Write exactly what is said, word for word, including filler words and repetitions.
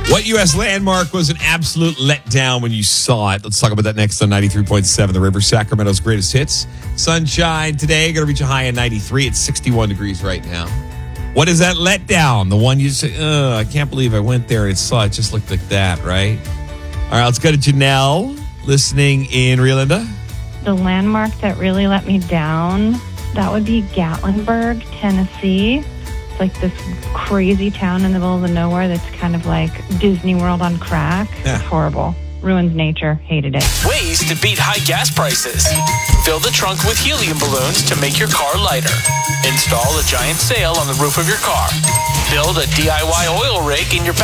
What U S landmark was an absolute letdown when you saw it? Let's talk about that next on ninety-three point seven The River, Sacramento's greatest hits. Sunshine today, going to reach a high of ninety-three. It's sixty-one degrees right now. What is that letdown? The one you say, oh, I can't believe I went there and saw it just looked like that, right? All right, let's go to Janelle, listening in Rio Linda. The landmark that really let me down, that would be Gatlinburg, Tennessee. It's like this crazy town in the middle of the nowhere that's kind of like Disney World on crack. Yeah. It's horrible. Ruins nature. Hated it. Ways to beat high gas prices. Fill the trunk with helium balloons to make your car lighter. Install a giant sail on the roof of your car. Build a D I Y oil rig in your back.